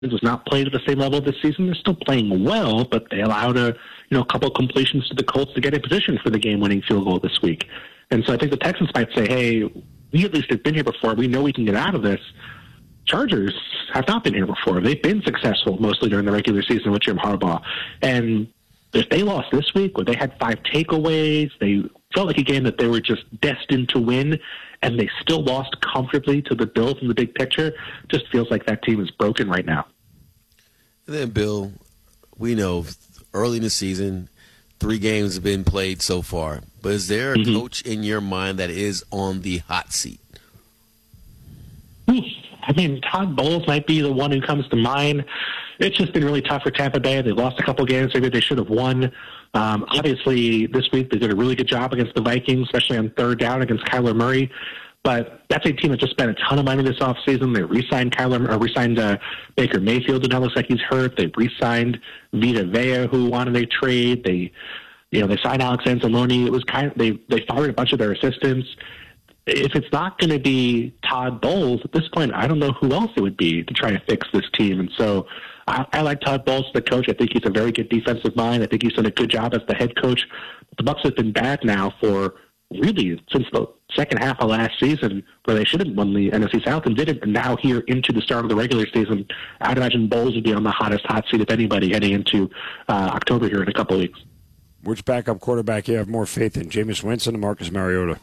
was not played at the same level this season. They're still playing well, but they allowed a couple of completions to the Colts to get in position for the game-winning field goal this week. And so I think the Texans might say, hey, we at least have been here before. We know we can get out of this. Chargers have not been here before. They've been successful mostly during the regular season with Jim Harbaugh. And if they lost this week, where they had 5 takeaways, they felt like a game that they were just destined to win, and they still lost comfortably to the Bills in the big picture, just feels like that team is broken right now. And then, Bill, we know early in the season, 3 games have been played so far. But is there a coach in your mind that is on the hot seat? I mean, Todd Bowles might be the one who comes to mind. It's just been really tough for Tampa Bay. They lost a couple games maybe they should have won. Obviously, this week they did a really good job against the Vikings, especially on third down against Kyler Murray. But that's a team that just spent a ton of money this offseason. They re-signed Baker Mayfield, and now looks like he's hurt. They re-signed Vita Vea, who wanted a trade. They signed Alex Anzalone. It was they fired a bunch of their assistants. If it's not going to be Todd Bowles at this point, I don't know who else it would be to try to fix this team. And so I like Todd Bowles as the coach. I think he's a very good defensive mind. I think he's done a good job as the head coach. The Bucs have been bad now for really since the second half of last season, where they should have won the NFC South and didn't. And now here into the start of the regular season, I'd imagine Bowles would be on the hottest hot seat of anybody heading into October here in a couple of weeks. Which backup quarterback you have more faith in, Jameis Winston or Marcus Mariota?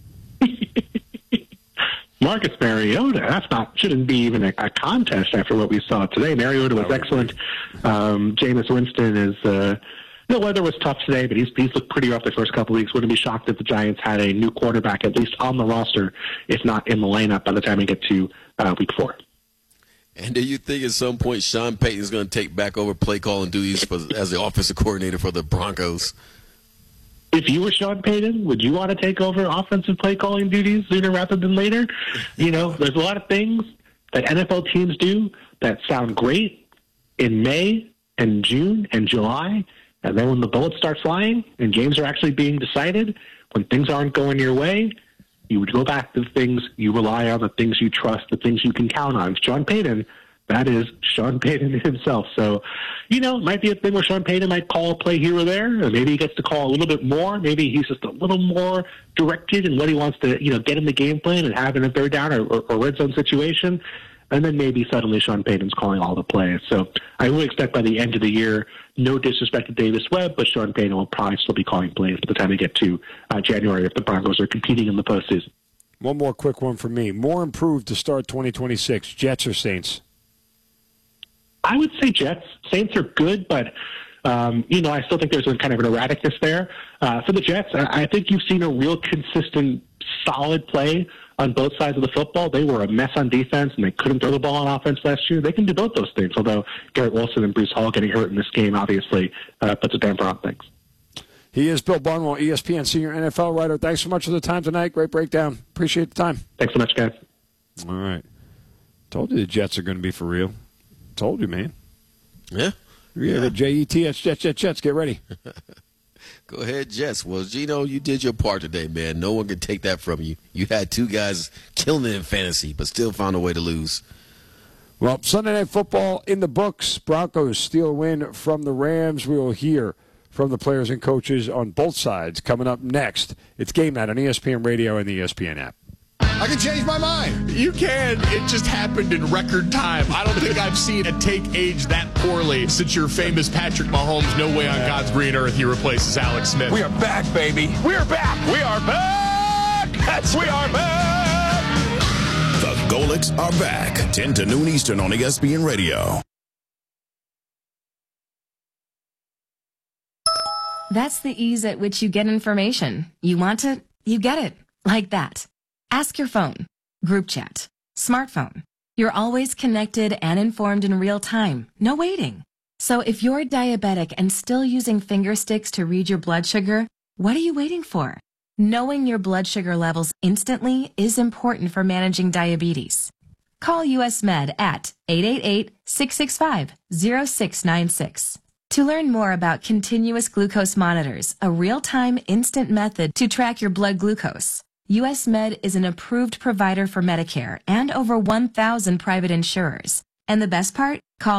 Marcus Mariota, shouldn't be even a contest after what we saw today. Mariota was excellent. Jameis Winston is, the weather was tough today, but he's looked pretty rough the first couple of weeks. Wouldn't be shocked if the Giants had a new quarterback, at least on the roster, if not in the lineup by the time we get to week 4. And do you think at some point Sean Payton is going to take back over play calling duties as the offensive coordinator for the Broncos? If you were Sean Payton, would you want to take over offensive play calling duties sooner rather than later? There's a lot of things that NFL teams do that sound great in May and June and July, and then when the bullets start flying and games are actually being decided, when things aren't going your way, you would go back to the things you rely on, the things you trust, the things you can count on. Sean Payton, that is Sean Payton himself. So, it might be a thing where Sean Payton might call a play here or there, or maybe he gets to call a little bit more. Maybe he's just a little more directed in what he wants to, get in the game plan and have in a third down or red zone situation. And then maybe suddenly Sean Payton's calling all the plays. So I would expect by the end of the year, no disrespect to Davis Webb, but Sean Payton will probably still be calling plays by the time we get to January if the Broncos are competing in the postseason. One more quick one for me. More improved to start 2026, Jets or Saints? I would say Jets. Saints are good, but, I still think there's a kind of an erraticness there. For the Jets, I think you've seen a real consistent, solid play on both sides of the football. They were a mess on defense, and they couldn't throw the ball on offense last year. They can do both those things, although Garrett Wilson and Bruce Hall getting hurt in this game obviously puts a damper on things. He is Bill Barnwell, ESPN senior NFL writer. Thanks so much for the time tonight. Great breakdown. Appreciate the time. Thanks so much, guys. All right. Told you the Jets are going to be for real. Told you, man. Yeah. The Jets, Jets. Get ready. Go ahead, Jets. Well, Gino, you did your part today, man. No one can take that from you. You had 2 guys killing it in fantasy, but still found a way to lose. Well, Sunday Night Football in the books. Broncos steal a win from the Rams. We will hear from the players and coaches on both sides coming up next. It's Game Night on ESPN Radio and the ESPN app. I can change my mind. You can. It just happened in record time. I don't think I've seen a take age that poorly since your famous Patrick Mahomes, no way on God's green earth he replaces Alex Smith. We are back, baby. We are back. We are back. We are back. The Golics are back. 10 to noon Eastern on ESPN Radio. That's the ease at which you get information. You want it, you get it. Like that. Ask your phone, group chat, smartphone. You're always connected and informed in real time. No waiting. So if you're diabetic and still using finger sticks to read your blood sugar, what are you waiting for? Knowing your blood sugar levels instantly is important for managing diabetes. Call US Med at 888-665-0696. To learn more about continuous glucose monitors, a real-time instant method to track your blood glucose, US Med is an approved provider for Medicare and over 1,000 private insurers And the best part? Call